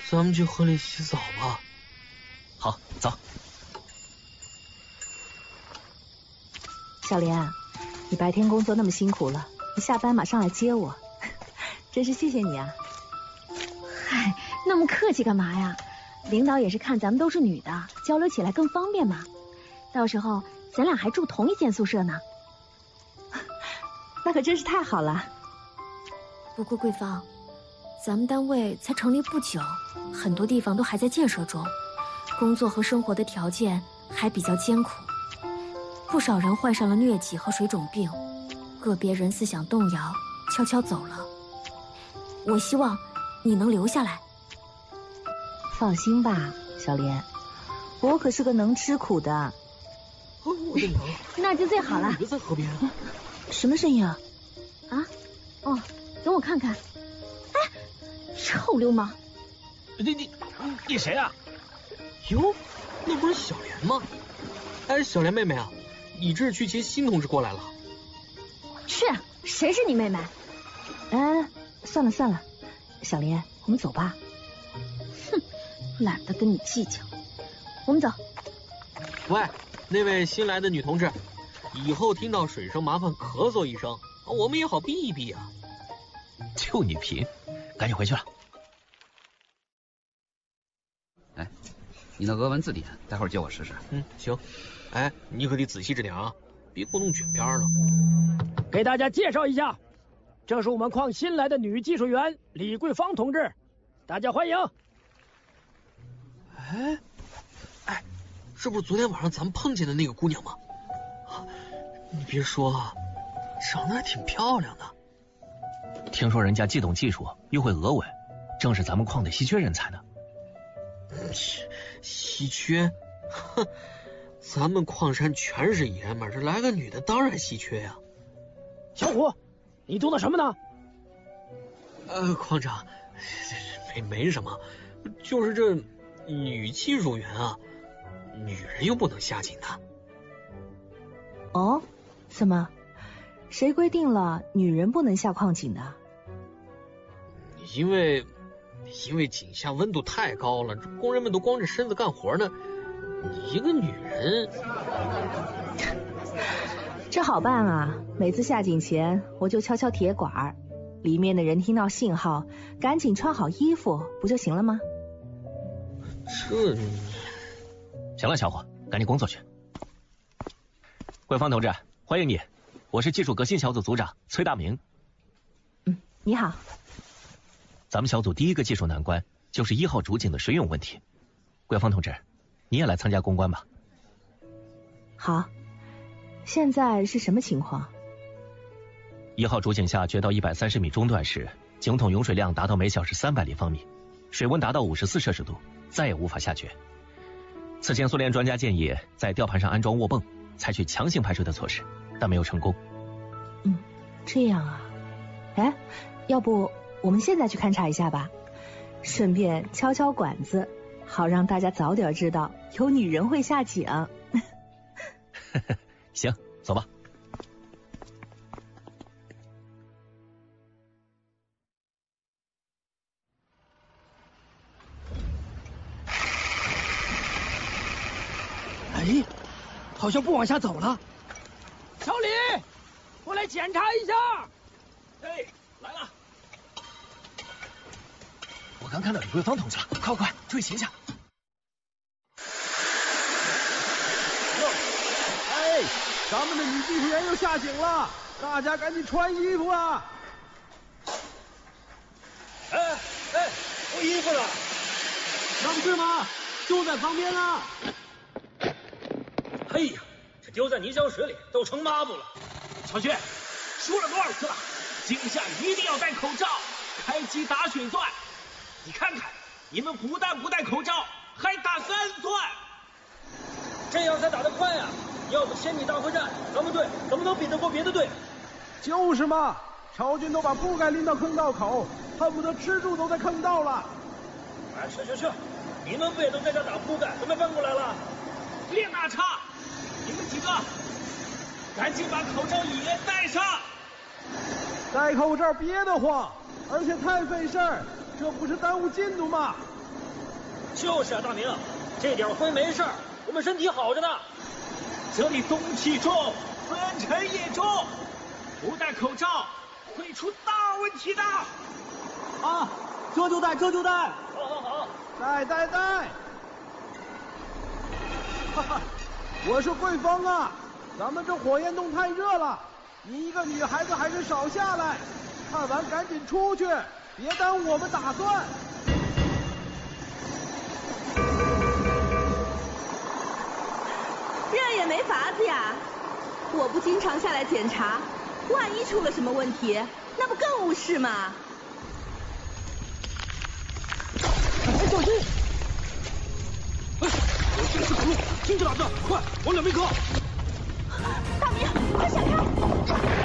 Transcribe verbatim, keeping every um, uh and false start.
咱们去河里洗澡吧。 好，走。 小莲，你白天工作那么辛苦了，你下班马上来接我，真是谢谢你啊。 嗨，那么客气干嘛呀？领导也是看咱们都是女的，交流起来更方便嘛。到时候咱俩还住同一间宿舍呢。 那可真是太好了。 不过桂芳，咱们单位才成立不久，很多地方都还在建设中，工作和生活的条件还比较艰苦。不少人患上了疟疾和水肿病，个别人思想动摇，悄悄走了。我希望你能留下来。 放心吧，小莲，我可是个能吃苦的。 哦，我的娘！ 那就最好了。 女的在河边。 什么声音啊？ 啊？哦，等我看看。哎，臭流氓！ 你你你谁啊？ 哟，那不是小莲吗？哎，小莲妹妹啊，你这是去接新同志过来了？ 是，谁是你妹妹？ 哎，算了算了，小莲，我们走吧。 哼，懒得跟你计较。我们走。 喂，那位新来的女同志，以后听到水声麻烦咳嗽一声，我们也好避一避啊。 就你贫，赶紧回去了。 哎，你那俄文字典，待会儿借我试试。 嗯，行。哎，你可得仔细着点啊，别给我弄卷边了。 给大家介绍一下，这是我们矿新来的女技术员李桂芳同志，大家欢迎。 哎，哎，是不是昨天晚上咱们碰见的那个姑娘吗？啊，你别说啊，长得还挺漂亮的。 听说人家既懂技术又会俄文，正是咱们矿的稀缺人才呢。 稀稀缺？哼，咱们矿山全是爷们儿，这来个女的当然稀缺呀。 小虎，你读的什么呢？ 呃，矿长，没没什么，就是这女技术员啊，女人又不能下井的。 哦，怎么？谁规定了女人不能下矿井的？ 因为因为井下温度太高了，工人们都光着身子干活呢，你一个女人。 这好办啊，每次下井前我就敲敲铁管，里面的人听到信号赶紧穿好衣服不就行了吗？ 这行了，小伙，赶紧工作去。桂芳同志，欢迎你，我是技术革新小组组长崔大明。 嗯，你好。 咱们小组第一个技术难关就是一号主井的水涌问题。桂芳同志，你也来参加攻关吧。 好，现在是什么情况？ 一号主井下掘到一百三十米中段时，井筒涌水量达到每小时三百立方米，水温达到五十四摄氏度，再也无法下掘。此前苏联专家建议在吊盘上安装卧泵，采取强行排水的措施，但没有成功。 嗯，这样啊。哎，要不我们现在去勘察一下吧，顺便敲敲管子，好让大家早点知道有女人会下井。 行，走吧。 哎，好像不往下走了。小李，过来检查一下。 哎，来了。我刚看到李桂芳同志了，快快注意形象。 哎，咱们的女技术员又下井了，大家赶紧穿衣服啊！ 哎哎，我衣服呢？ 那不是吗？就在旁边啊！ 哎呀，这丢在泥浆水里都成抹布了。 小薛，说了多少次了，井下一定要戴口罩，开机打水钻。你看看，你们不但不戴口罩，还打三钻。 这样才打得快啊！要不千米大会战，咱们队怎么能比得过别的队？ 就是嘛，朝军都把铺盖拎到坑道口，恨不得吃住都在坑道了。 哎，去去去，你们不也都在这打铺盖，怎么搬过来了？ 别打岔，你们几个赶紧把口罩也戴上。 戴口罩憋得慌，而且太费事儿，这不是耽误进度吗？ 就是啊，大明，这点灰没事儿，我们身体好着呢。 这里东气重，粉尘也重，不戴口罩会出大问题的。 啊，这就戴，这就戴。 好好好，戴戴戴。哈哈，我是桂芳啊，咱们这火焰洞太热了，你一个女孩子还是少下来，看完赶紧出去，别耽误我们打算。 这也没法子呀，我不经常下来检查，万一出了什么问题，那不更误事吗？ 哎，小心！哎，有新式口路，听着打字，快往两边靠！ 大明，快闪开！